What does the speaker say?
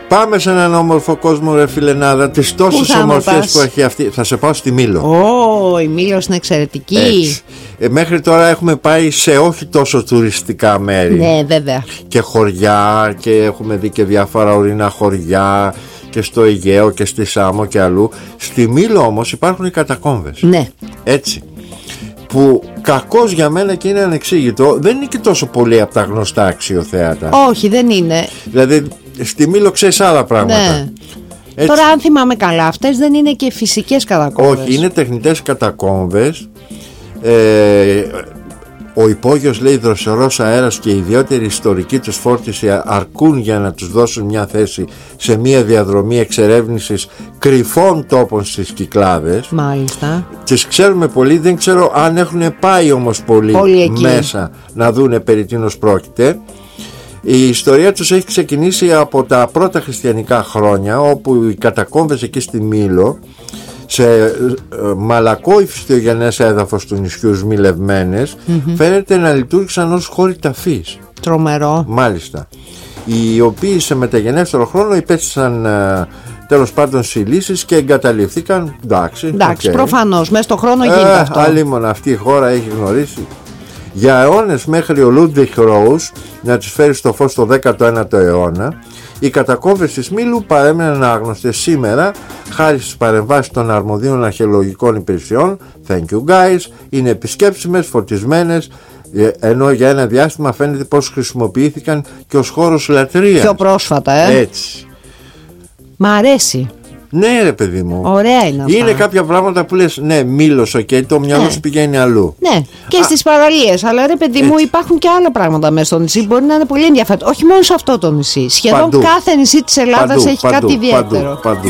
Πάμε σε έναν όμορφο κόσμο, ρε φιλενάδα. Τις τόσες ομορφιές που έχει αυτή. Θα σε πάω στη Μήλο. Η Μήλος είναι εξαιρετική. Μέχρι τώρα έχουμε πάει σε όχι τόσο τουριστικά μέρη. Ναι, βέβαια. Και χωριά, και έχουμε δει και διάφορα ορεινά χωριά, και στο Αιγαίο και στη Σάμο και αλλού. Στη Μήλο όμως υπάρχουν οι κατακόμβες. Ναι. Έτσι. Που κακώς για μένα και είναι ανεξήγητο. Δεν είναι και τόσο πολύ από τα γνωστά αξιοθέατα. Όχι, δεν είναι. Δηλαδή στη Μήλο ξέρεις άλλα πράγματα. Ναι. Τώρα αν θυμάμαι καλά, αυτές δεν είναι και φυσικές κατακόμβες. Όχι, είναι τεχνητές κατακόμβες. Ο υπόγειος, λέει, δροσερός αέρας και η ιδιαίτερη ιστορική τους φόρτιση αρκούν για να τους δώσουν μια θέση σε μια διαδρομή εξερεύνησης κρυφών τόπων στις Κυκλάδες. Μάλιστα. Τις ξέρουμε πολύ, δεν ξέρω αν έχουν πάει όμως πολύ μέσα να δούνε περί τίνος πρόκειται. Η ιστορία τους έχει ξεκινήσει από τα πρώτα χριστιανικά χρόνια, όπου οι κατακόμβες εκεί στη Μήλο, σε μαλακό ηφαιστειογενές έδαφος του νησιού σμιλευμένες, φαίνεται να λειτουργήσαν ως χώροι ταφής. Τρομερό. Μάλιστα. Οι οποίοι σε μεταγενέστερο χρόνο υπέστησαν τέλος πάντων συλλήσεις και εγκαταλειφθήκαν. Εντάξει, προφανώς, μέσα στον χρόνο γίνεται αυτό. Αλλήμον αυτή η χώρα έχει γνωρίσει για αιώνες, μέχρι ο Λούντβιχ Ρόους να τους φέρει στο φως το 19ο αιώνα. Οι κατακόμβες της Μήλου παρέμειναν άγνωστες σήμερα χάρη στις παρεμβάσεις των αρμοδίων αρχαιολογικών υπηρεσιών. Thank you guys. Είναι επισκέψιμες, φωτισμένες, ενώ για ένα διάστημα φαίνεται πως χρησιμοποιήθηκαν και ως χώρος λατρείας. Πιο πρόσφατα, Έτσι. Μ' αρέσει. Ναι, ρε παιδί μου. Ωραία είναι αυτά. Είναι κάποια πράγματα που λες, ναι, Μήλος, το μυαλό σου πηγαίνει αλλού. Ναι, και στις παραλίες. Αλλά ρε παιδί μου, υπάρχουν και άλλα πράγματα μέσα στο νησί. Μπορεί να είναι πολύ ενδιαφέρον. Όχι μόνο σε αυτό το νησί. Σχεδόν κάθε νησί της Ελλάδας έχει κάτι ιδιαίτερο. Παντού.